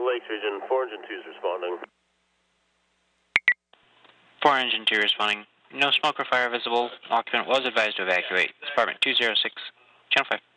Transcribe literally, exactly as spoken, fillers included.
Lakes region, four engine two is responding. four engine two responding. No smoke or fire visible. Occupant was advised to evacuate. Department two zero six, channel five.